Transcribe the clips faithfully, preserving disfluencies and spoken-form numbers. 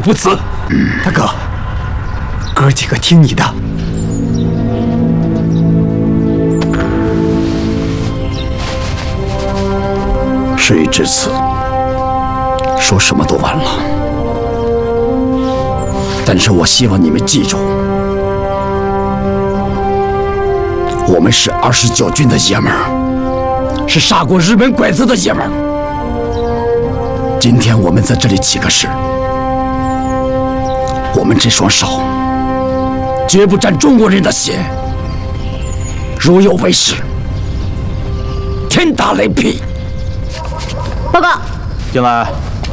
不辞。嗯，大哥，哥几个听你的。 事已至此，说什么都晚了。但是我希望你们记住，我们是二十九军的爷们儿，是杀过日本鬼子的爷们儿。今天我们在这里起个誓，我们这双手绝不沾中国人的血，如有违誓，天打雷劈。 报告， 进来。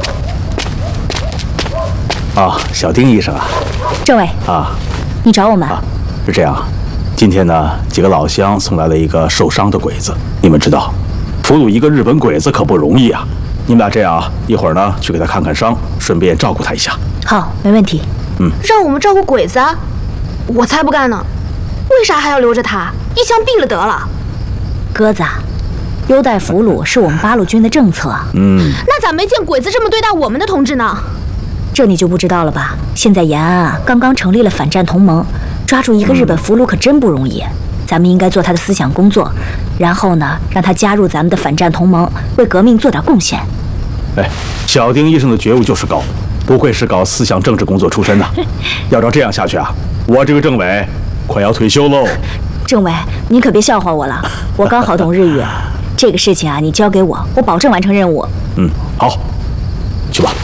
啊，小丁医生啊。 政委啊， 你找我们？ 啊，是这样，今天呢，几个老乡送来了一个受伤的鬼子。你们知道，俘虏一个日本鬼子可不容易啊。你们俩这样啊，一会儿呢去给他看看伤，顺便照顾他一下。 好，没问题。 嗯， 让我们照顾鬼子？我才不干呢！为啥还要留着他？一枪毙了得了。 鸽子，优待俘虏是我们八路军的政策。 嗯， 那咋没见鬼子这么对待我们的同志呢？ 这你就不知道了吧？现在延安啊，刚刚成立了反战同盟，抓住一个日本俘虏可真不容易。嗯，咱们应该做他的思想工作，然后呢，让他加入咱们的反战同盟，为革命做点贡献。 哎，小丁医生的觉悟就是高，不愧是搞思想政治工作出身的。要照这样下去啊，我这个政委快要退休喽。 政委，您可别笑话我了，我刚好懂日语，这个事情啊，你交给我，我保证完成任务。 嗯，好，去吧。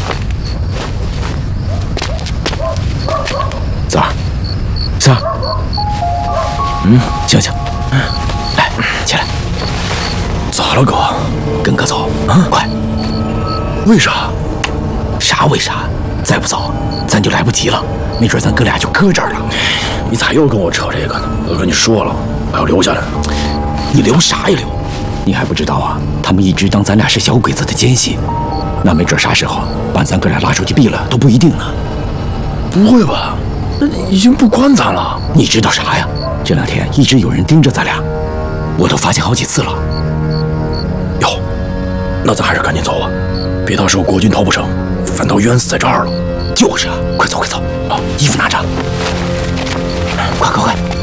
三儿，三儿，嗯，醒醒，来，起来。咋了，哥？跟哥走啊！快！为啥？啥为啥？再不走，咱就来不及了，没准咱哥俩就搁这儿了。你咋又跟我扯这个呢？我跟你说了，我要留下来。你留啥呀留？你还不知道啊？他们一直当咱俩是小鬼子的奸细，那没准啥时候把咱哥俩拉出去毙了都不一定呢。不会吧？那已经不关咱了。你知道啥呀？这两天一直有人盯着咱俩，我都发现好几次了。哟，那咱还是赶紧走吧，别到时候国军逃不成，反倒冤死在这儿了。就是啊，快走快走啊！衣服拿着，快快快！